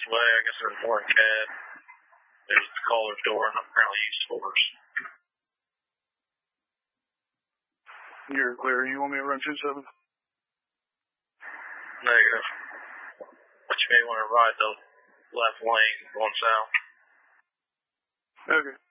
this way. I guess there's more in CAD. There's the caller's door, and apparently use force. You're clear. You want me to run 2-7? Negative. But you may want to ride the left lane going south. Okay.